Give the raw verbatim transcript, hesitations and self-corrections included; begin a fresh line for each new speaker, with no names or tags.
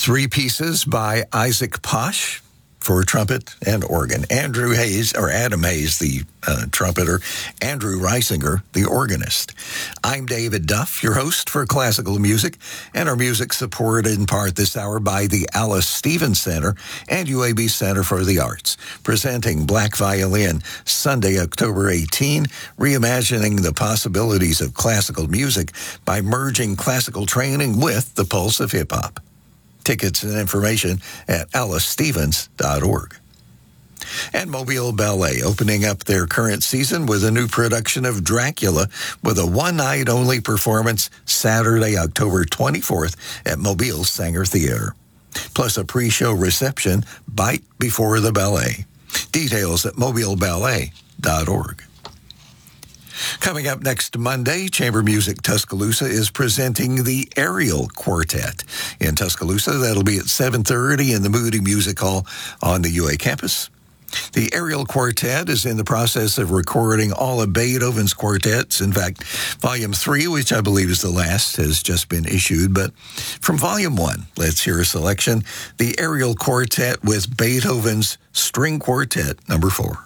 Three pieces by Isaac Posh for trumpet and organ. Andrew Hayes, or Adam Hayes, the uh, trumpeter. Andrew Reisinger, the organist. I'm David Duff, your host for Classical Music, and our music supported in part this hour by the Alice Stevens Center and U A B Center for the Arts, presenting Black Violin Sunday, October eighteenth, reimagining the possibilities of classical music by merging classical training with the pulse of hip-hop. Tickets and information at alice stevens dot org. And Mobile Ballet opening up their current season with a new production of Dracula with a one-night-only performance Saturday, October twenty-fourth at Mobile Sanger Theater. Plus a pre-show reception, Bite Before the Ballet. Details at mobile ballet dot org. Coming up next Monday, Chamber Music Tuscaloosa is presenting the Ariel Quartet. In Tuscaloosa, that'll be at seven thirty in the Moody Music Hall on the U A campus. The Ariel Quartet is in the process of recording all of Beethoven's quartets. In fact, Volume three, which I believe is the last, has just been issued. But from Volume one, let's hear a selection. The Ariel Quartet with Beethoven's String Quartet number four.